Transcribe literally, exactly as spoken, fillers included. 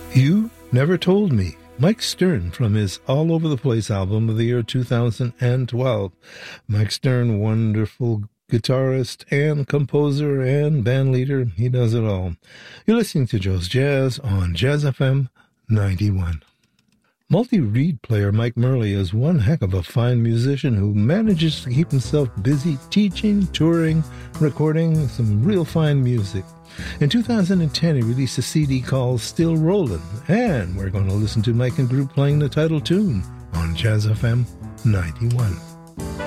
You Never Told Me, Mike Stern from his All Over the Place album of the year two thousand twelve. Mike Stern, wonderful guitarist and composer and band leader. He does it all. You're listening to Joe's Jazz on Jazz F M ninety-one. Multi-reed player Mike Murley is one heck of a fine musician who manages to keep himself busy teaching, touring, recording some real fine music. In two thousand ten, he released a C D called Still Rollin', and we're going to listen to Mike and group playing the title tune on Jazz F M ninety-one.